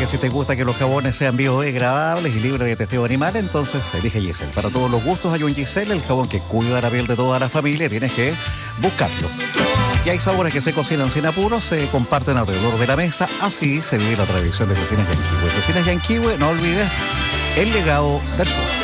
si te gusta que los jabones sean biodegradables y libres de testeo animal, entonces elige Gisel. Para todos los gustos hay un Gisel, el jabón que cuida la piel de toda la familia, tienes que buscarlo. Y hay sabores que se cocinan sin apuros, se comparten alrededor de la mesa, así se vive la tradición de Cecinas Yanquihue. Cecinas Yanquihue, no olvides el legado del sur.